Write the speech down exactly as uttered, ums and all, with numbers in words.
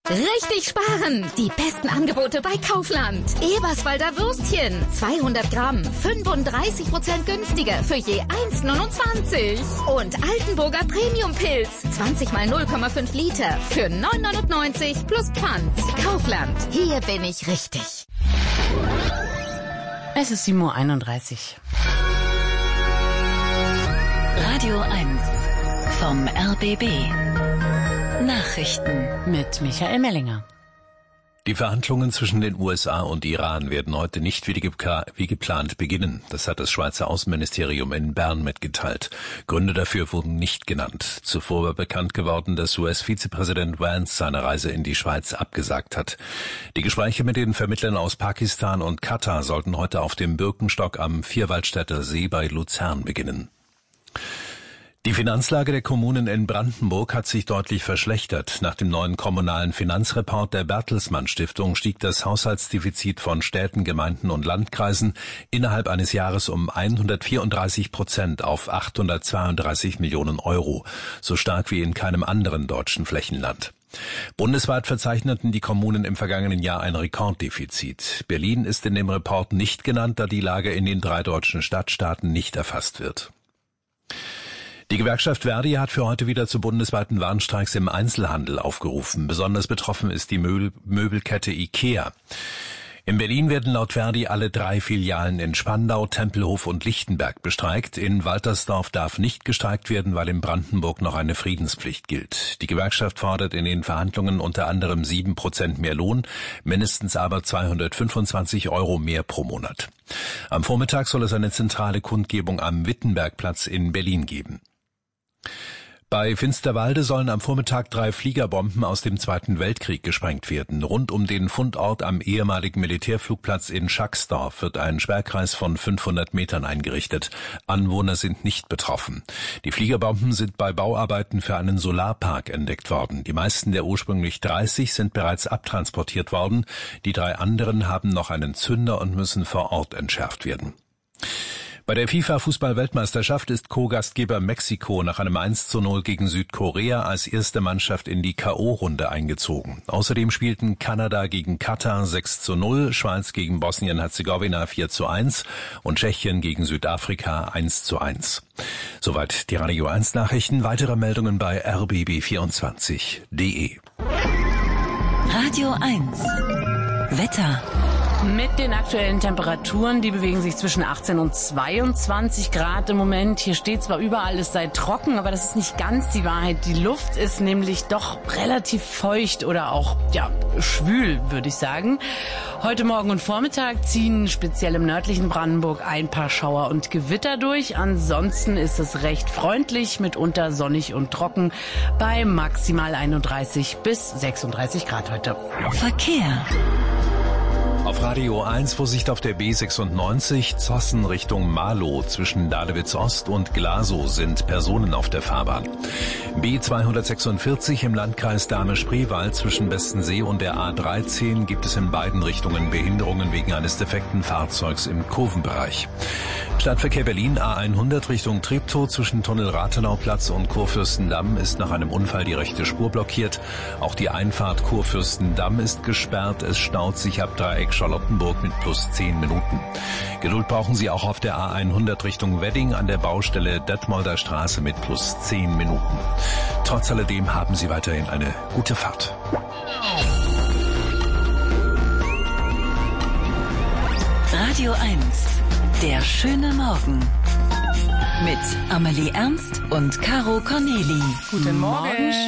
Richtig sparen! Die besten Angebote bei Kaufland. Eberswalder Würstchen. zweihundert Gramm. fünfunddreißig Prozent günstiger für je eins neunundzwanzig. Und Altenburger Premium-Pilz. zwanzig mal null Komma fünf Liter für neun neunundneunzig plus Pfand. Kaufland. Hier bin ich richtig. Es ist sieben Uhr einunddreißig. Radio eins vom R B B. Nachrichten Mit Michael Mellinger. Die Verhandlungen zwischen den U S A und Iran werden heute nicht wie, gepla- wie geplant beginnen. Das hat das Schweizer Außenministerium in Bern mitgeteilt. Gründe dafür wurden nicht genannt. Zuvor war bekannt geworden, dass U S-Vizepräsident Vance seine Reise in die Schweiz abgesagt hat. Die Gespräche mit den Vermittlern aus Pakistan und Katar sollten heute auf dem Birkenstock am Vierwaldstätter See bei Luzern beginnen. Die Finanzlage der Kommunen in Brandenburg hat sich deutlich verschlechtert. Nach dem neuen kommunalen Finanzreport der Bertelsmann Stiftung stieg das Haushaltsdefizit von Städten, Gemeinden und Landkreisen innerhalb eines Jahres um hundertvierunddreißig Prozent auf achthundertzweiunddreißig Millionen Euro, so stark wie in keinem anderen deutschen Flächenland. Bundesweit verzeichneten die Kommunen im vergangenen Jahr ein Rekorddefizit. Berlin ist in dem Report nicht genannt, da die Lage in den drei deutschen Stadtstaaten nicht erfasst wird. Die Gewerkschaft Verdi hat für heute wieder zu bundesweiten Warnstreiks im Einzelhandel aufgerufen. Besonders betroffen ist die Möbel- Möbelkette IKEA. In Berlin werden laut Verdi alle drei Filialen in Spandau, Tempelhof und Lichtenberg bestreikt. In Waltersdorf darf nicht gestreikt werden, weil in Brandenburg noch eine Friedenspflicht gilt. Die Gewerkschaft fordert in den Verhandlungen unter anderem sieben Prozent mehr Lohn, mindestens aber zweihundertfünfundzwanzig Euro mehr pro Monat. Am Vormittag soll es eine zentrale Kundgebung am Wittenbergplatz in Berlin geben. Bei Finsterwalde sollen am Vormittag drei Fliegerbomben aus dem Zweiten Weltkrieg gesprengt werden. Rund um den Fundort am ehemaligen Militärflugplatz in Schacksdorf wird ein Sperrkreis von fünfhundert Metern eingerichtet. Anwohner sind nicht betroffen. Die Fliegerbomben sind bei Bauarbeiten für einen Solarpark entdeckt worden. Die meisten der ursprünglich dreißig sind bereits abtransportiert worden. Die drei anderen haben noch einen Zünder und müssen vor Ort entschärft werden. Bei der FIFA-Fußball-Weltmeisterschaft ist Co-Gastgeber Mexiko nach einem eins zu null gegen Südkorea als erste Mannschaft in die K O-Runde eingezogen. Außerdem spielten Kanada gegen Katar sechs zu null, Schweiz gegen Bosnien-Herzegowina vier zu eins und Tschechien gegen Südafrika eins zu eins. Soweit die Radio eins Nachrichten. Weitere Meldungen bei r b b vierundzwanzig punkt d e. Radio eins Wetter. Mit den aktuellen Temperaturen, die bewegen sich zwischen achtzehn und zweiundzwanzig Grad im Moment. Hier steht zwar überall, es sei trocken, aber das ist nicht ganz die Wahrheit. Die Luft ist nämlich doch relativ feucht oder auch, ja, schwül, würde ich sagen. Heute Morgen und Vormittag ziehen speziell im nördlichen Brandenburg ein paar Schauer und Gewitter durch. Ansonsten ist es recht freundlich, mitunter sonnig und trocken bei maximal einunddreißig bis sechsunddreißig Grad heute. Verkehr. Auf Radio eins Vorsicht auf der B sechsundneunzig, Zossen Richtung Marlow. Zwischen Dahlewitz Ost und Glasow sind Personen auf der Fahrbahn. B zweihundertsechsundvierzig im Landkreis Dahme-Spreewald zwischen Bestensee und der A dreizehn gibt es in beiden Richtungen Behinderungen wegen eines defekten Fahrzeugs im Kurvenbereich. Stadtverkehr Berlin A hundert Richtung Treptow zwischen Tunnel Rathenauplatz und Kurfürstendamm ist nach einem Unfall die rechte Spur blockiert. Auch die Einfahrt Kurfürstendamm ist gesperrt. Es staut sich ab Dreieck Charlottenburg mit plus zehn Minuten. Geduld brauchen Sie auch auf der A hundert Richtung Wedding an der Baustelle Detmolder Straße mit plus zehn Minuten. Trotz alledem haben Sie weiterhin eine gute Fahrt. Radio eins. Der schöne Morgen. Mit Amelie Ernst und Caro Corneli. Guten Morgen.